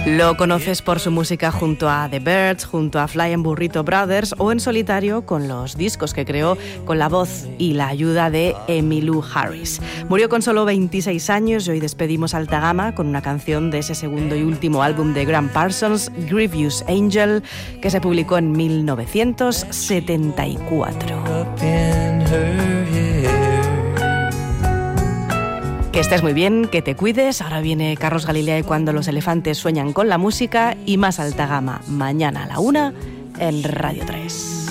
Lo conoces por su música junto a The Byrds, junto a Fly and Burrito Brothers o en solitario con los discos que creó con la voz y la ayuda de Emmylou Harris. Murió con solo 26 años y hoy despedimos Alta Gama con una canción de ese segundo y último álbum de Gram Parsons, Grievous Angel, que se publicó en 1974. Que estés muy bien, que te cuides. Ahora viene Carlos Galilea y Cuando los elefantes sueñan con la música y más Alta Gama mañana a la 1 en Radio 3.